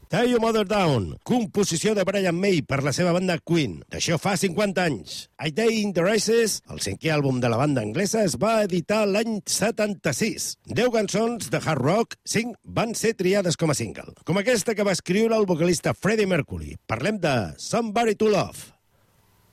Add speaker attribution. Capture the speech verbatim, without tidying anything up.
Speaker 1: Tie Your Mother Down, composició de Brian May per la seva banda Queen. D'això fa cinquanta anys. A Day in the Races, el cinquè àlbum de la banda anglesa, es va editar l'any setanta-sis. Deu cançons de hard rock, cinc van ser triades com a single, com aquesta que va escriure el vocalista Freddie Mercury. Parlem de Somebody to Love.